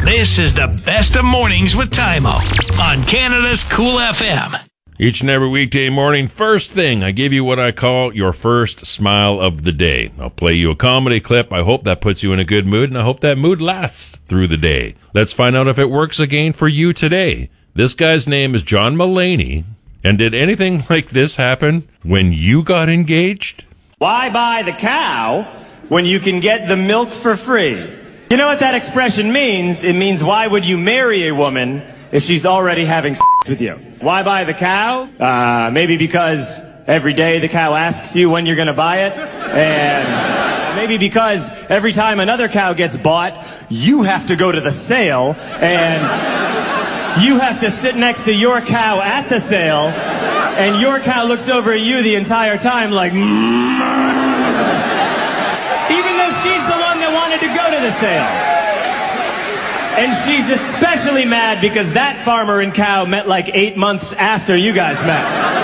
This is the best of mornings with Tymo on Canada's Cool FM. Each and every weekday morning, first thing, I give you what I call your first smile of the day. I'll play you a comedy clip. I hope that puts you in a good mood, and I hope that mood lasts through the day. Let's find out if it works again for you today. This guy's name is John Mulaney. And did anything like this happen when you got engaged? Why buy the cow when you can get the milk for free? You know what that expression means? It means, why would you marry a woman if she's already having sex with you? Why buy the cow? Maybe because every day the cow asks you when you're going to buy it. And maybe because every time another cow gets bought, you have to go to the sale. And you have to sit next to your cow at the sale. And your cow looks over at you the entire time like, even though she's the one that wanted to go to the sale. And she's especially mad because that farmer and cow met like 8 months after you guys met.